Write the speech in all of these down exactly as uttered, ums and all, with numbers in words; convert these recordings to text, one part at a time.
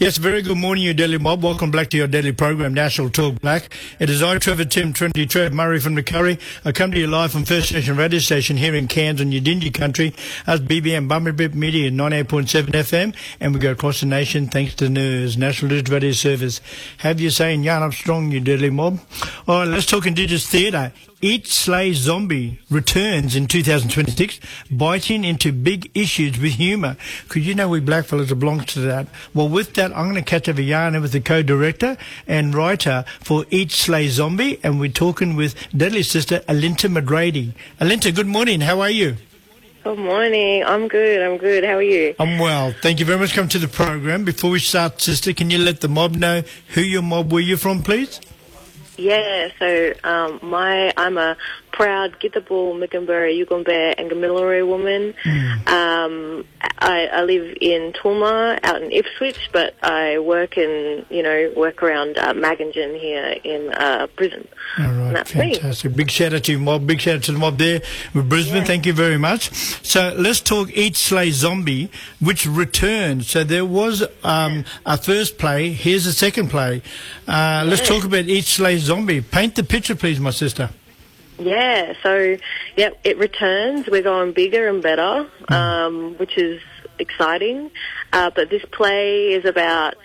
Yes, very good morning, you Daily Mob. Welcome back to your daily program, National Talk Black. It is I, Trevor Tim, Trinity Trev Murray from the Curry. I come to you live from First Nation radio station here in Cairns on Yidindi country as B B M Bumblebee Media ninety-eight point seven F M, and we go across the nation thanks to NIRS, National News Radio Service. Have you saying yarn up strong, you Daily Mob? All right, let's talk Indigenous theatre. Eat Slay Zombie returns in two thousand twenty-six, biting into big issues with humour. Because you know we blackfellas belong to that. Well, with that, I'm going to catch up a yarn with the co-director and writer for Eat Slay Zombie, and we're talking with Deadly Sister Alinta McGrady. Alinta, good morning. How are you? Good morning. I'm good. I'm good. How are you? I'm well. Thank you very much for coming to the program. Before we start, sister, can you let the mob know who your mob, where you're from, please? Yeah, so um, my I'm a proud Githabul, Mickenburra, Yugambeh and Gamilaroi woman. Mm. Um, I, I live in Tulma, out in Ipswich, but I work in, you know, work around uh, Magingen here in uh, Brisbane. All right, and that's fantastic. Me. Big shout out to you, mob. Big shout out to the mob there with Brisbane. Yeah. Thank you very much. So let's talk Eat Slay Zombie, which returned. So there was um, a first play. Here's a second play. Uh, yeah. Let's talk about Eat Slay Zombie. Paint the picture, please, my sister. Yeah, so, yep, it returns. We're going bigger and better, mm. um, which is exciting. Uh, but this play is about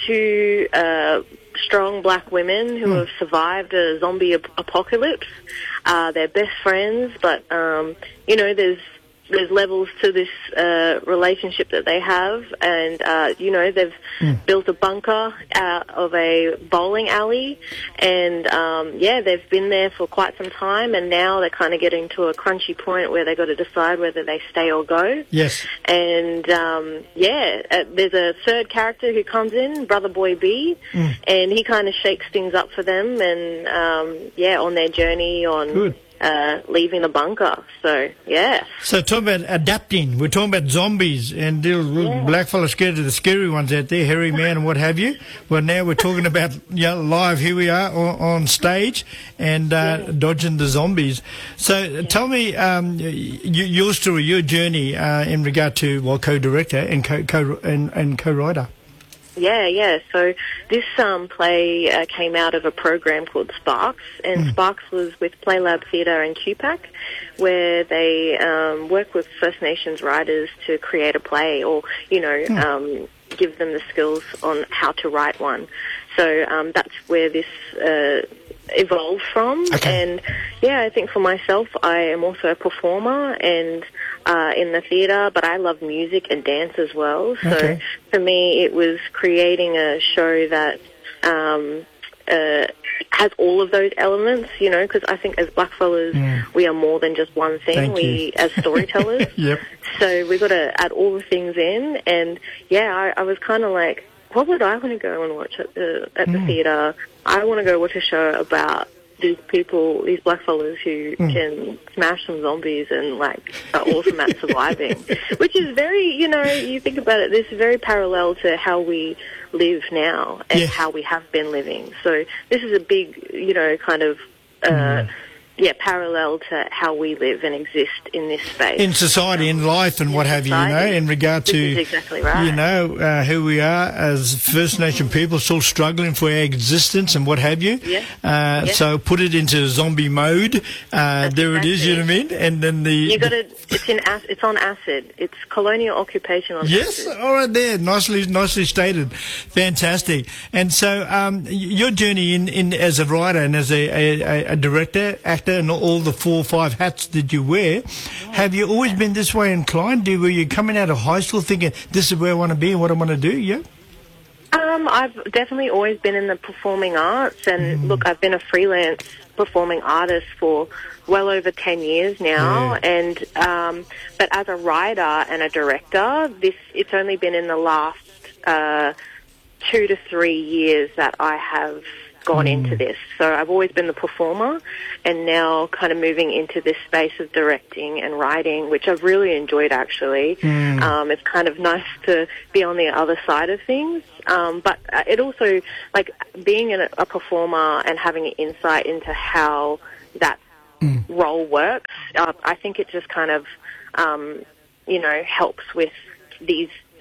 two uh, strong black women who mm. have survived a zombie ap- apocalypse. Uh, they're best friends, but, um, you know, there's there's levels to this uh, relationship that they have, and uh, you know they've mm. built a bunker out of a bowling alley, and um, yeah, they've been there for quite some time, and now they're kind of getting to a crunchy point where they've got to decide whether they stay or go. Yes. And um, yeah, uh, there's a third character who comes in, Brother Boy B, mm. and he kind of shakes things up for them, and um, yeah, on their journey on. Good. Uh, leaving the bunker. So, yeah. So, talk about adapting. We're talking about zombies and little yeah. black fellas scared of the scary ones out there, hairy man and what have you. Well, now we're talking about you know, live. Here we are on, on stage and uh, yeah. dodging the zombies. So, yeah. tell me um, y- your story, your journey uh, in regard to well, co-director and co co and, and co-writer. Yeah, yeah. So this um, play uh, came out of a program called Sparks, and mm. Sparks was with Playlab Theatre and Q PAC, where they um, work with First Nations writers to create a play or, you know, mm. um, give them the skills on how to write one. So um, that's where this uh, evolved from. Okay. And, yeah, I think for myself, I am also a performer and uh, in the theatre, but I love music and dance as well. So okay. for me, it was creating a show that um, uh, has all of those elements, you know, because I think as blackfellas, mm. we are more than just one thing. Thank we, you. as storytellers. Yep. So we've got to add all the things in. And, yeah, I, I was kind of like, what would I want to go and watch at the, at the mm. theatre? I want to go watch a show about these people, these blackfellas who mm. can smash some zombies and, like, are awesome at surviving. Which is very, you know, you think about it, this is very parallel to how we live now and yes. how we have been living. So this is a big, you know, kind of... Uh, mm. Yeah, parallel to how we live and exist in this space. In society, in life and in what have society. you, you know, in regard to, this is exactly right. you know, uh, who we are as First Nation people still struggling for our existence and what have you. Yeah. Uh, yeah. So put it into zombie mode. Uh, there exactly. it is, you know what I mean? And then the... You got to, it's in, it's on acid. It's colonial occupation on yes, acid. Yes, all right there. Nicely, nicely stated. Fantastic. And so um, your journey in, in as a writer and as a, a, a director, actor, and all the four or five hats that you wear, yeah. have you always been this way inclined? Do, were you coming out of high school thinking, this is where I want to be and what I want to do, yeah? Um, I've definitely always been in the performing arts, and mm. look, I've been a freelance performing artist for well over ten years now, yeah. and um, but as a writer and a director, this it's only been in the last uh, two to three years that I have gone mm. into this. So I've always been the performer, and now kind of moving into this space of directing and writing, which I've really enjoyed actually. Mm. Um, it's kind of nice to be on the other side of things. Um, but it also, like, being a, a performer and having an insight into how that mm. role works, uh, I think it just kind of, um, you know, helps with these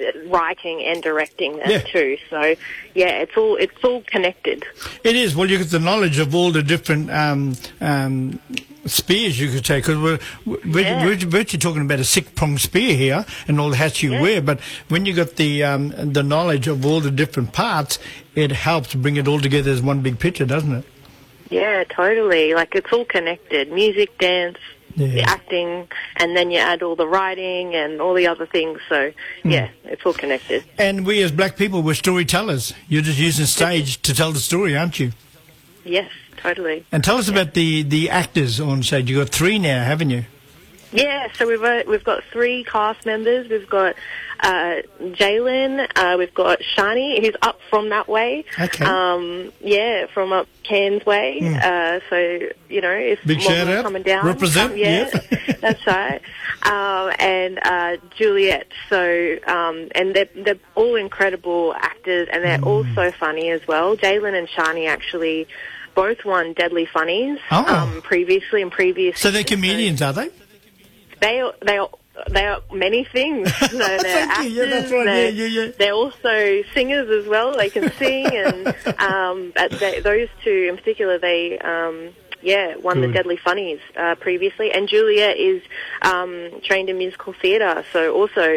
writing and directing that Yeah. too. So yeah, it's all it's all connected. It is. Well, you get the knowledge of all the different um, um, spears you could take. Because we're, we're, Yeah. we're virtually talking about a six-pronged spear here and all the hats you Yeah. wear. But when you got the um, the knowledge of all the different parts, it helps bring it all together as one big picture, doesn't it? Yeah, totally. Like it's all connected. Music, dance, Yeah. the acting, and then you add all the writing and all the other things. So yeah, it's all connected. And we as black people, we're storytellers. You're just using stage to tell the story, aren't you? Yes, totally. And tell us about the, the actors on stage. You've got three now, haven't you? Yeah, so we've uh, we've got three cast members. We've got uh, Jalen, uh, we've got Shani, who's up from that way. Okay. Um, yeah, from up Cairns way. Mm. Uh, so you know, if Big shout out. coming down, Represent, um, yeah, yeah. that's right. Um, and uh, Juliet. So um, and they're they're all incredible actors, and they're Mm. all so funny as well. Jalen and Shani actually both won Deadly Funnies Oh. um, previously in previous. So they're seasons. comedians, are they? They they are they are many things. You know, they're Thank actors. you. Yeah, that's right. They're, Yeah, yeah, yeah. they're also singers as well. They can sing, and um, but they, those two in particular, they um, yeah won Good. the Deadly Funnies uh, previously. And Julia is um, trained in musical theatre, so also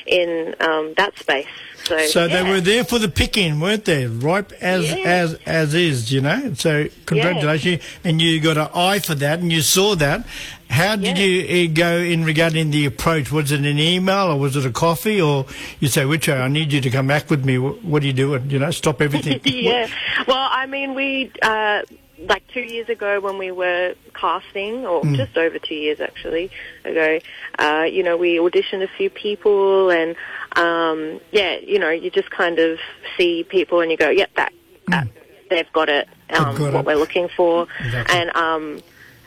in um, that space. So, So yeah. they were there for the picking, weren't they? Ripe as Yeah. as as is, you know. So congratulations, and you got an eye for that, and you saw that. How did Yeah. you uh, go in regarding the approach? Was it an email or was it a coffee? Or you say, Richo, I need you to come back with me. What, what are you doing? You know, stop everything. Yeah. Well, I mean, we uh, like two years ago when we were casting, or Mm. just over two years actually ago. Uh, you know, we auditioned a few people, and um, yeah, you know, you just kind of see people and you go, "Yep, that, that they've got it. Um, got what it. we're looking for." Exactly. And um,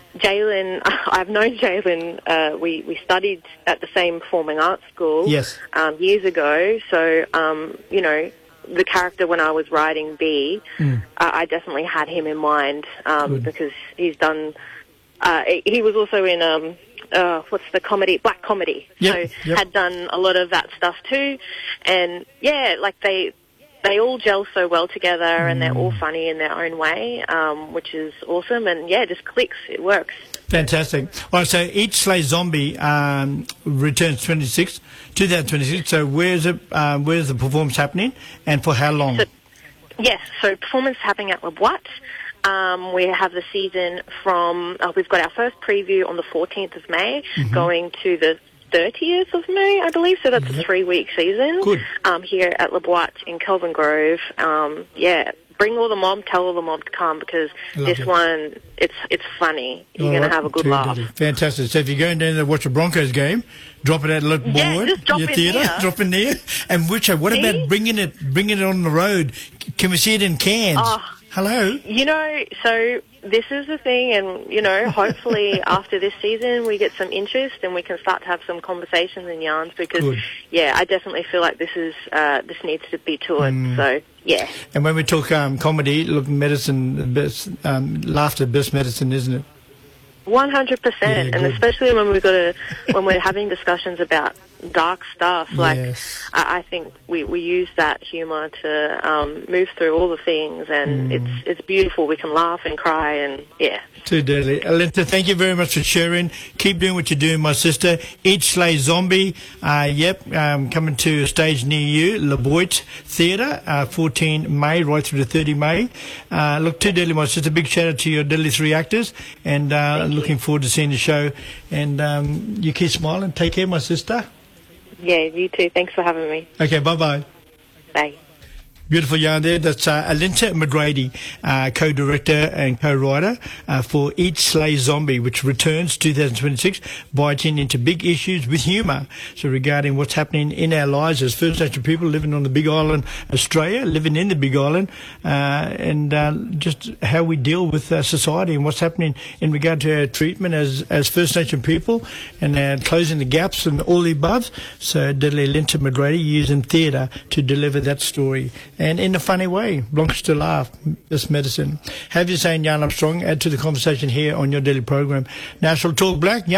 Jalen, I've known Jalen. Uh, we we studied at the same performing arts school. Yes. Um, years ago. So um, you know, the character when I was writing B, Mm. uh, I definitely had him in mind um, Good. because he's done. Uh, he was also in um, uh, what's the comedy, Black Comedy. Yep, So yep. had done a lot of that stuff too, and yeah, like they. They all gel so well together, and they're all funny in their own way, um, which is awesome. And yeah, it just clicks. It works. Fantastic. All right, so Eat Slay Zombie um, returns twenty-six, twenty twenty-six. So where's it? Uh, where's the performance happening, and for how long? So, yes, so performance happening at La Boîte. Um, we have the season from, uh, we've got our first preview on the fourteenth of May, Mm-hmm. going to the thirtieth of May, I believe. So that's a three-week season. Good. Um, here at La Boîte in Kelvin Grove. Um, yeah, bring all the mob, tell all the mob to come, because this Lovely. one, it's it's funny. You're All going right, to have a good too laugh. dirty. Fantastic. So if you're going down there to watch a Broncos game, drop it at Little Yeah, Bournemouth, just drop your in theatre, there. drop in there. And Richo, what See? about bringing it, bringing it on the road? Can we see it in Cairns? Oh. Hello. You know, so this is the thing, and, you know, hopefully after this season we get some interest and we can start to have some conversations and yarns, because, Good. yeah, I definitely feel like this is, uh, this needs to be toured, Mm. so, yeah. And when we talk um, comedy, look, medicine, best, um, laughter, best medicine, isn't it? one hundred percent, Yeah, and good. especially when we've got to, when we're having discussions about dark stuff, like, Yes. I, I think we, we use that humour to um, move through all the things, and Mm. it's it's beautiful. We can laugh and cry, and, yeah. Too deadly. Alinta, thank you very much for sharing. Keep doing what you're doing, my sister. Eat Slay Zombie. Uh, yep, um, coming to a stage near you, La Boîte Theatre, uh, fourteen May, right through to thirty May. Uh, look, too deadly, my sister. Big shout out to your deadly three actors, and uh, looking forward to seeing the show. And um, you keep smiling. Take care, my sister. Yeah, you too. Thanks for having me. Okay, bye-bye. Bye. Beautiful yarn there. That's uh, Alinta McGrady, uh, co-director and co-writer uh, for Eat Slay Zombie, which returns twenty twenty-six, biting into big issues with humour. So regarding what's happening in our lives as First Nation people living on the Big Island, Australia, living in the Big Island, uh, and uh, just how we deal with uh, society and what's happening in regard to our treatment as, as First Nation people, and uh, closing the gaps and all the above. So Deadly Alinta McGrady using theatre to deliver that story. And in a funny way, belongs to laugh, this medicine. Have you saying Jan Armstrong, add to the conversation here on your daily program. National Talk Black.